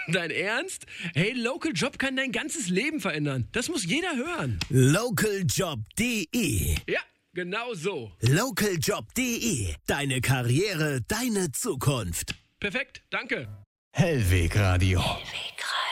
Dein Ernst? Hey, Local Job kann dein ganzes Leben verändern. Das muss jeder hören. Localjob.de. Ja, genau so. Localjob.de. Deine Karriere, deine Zukunft. Perfekt, danke. Hellweg Radio.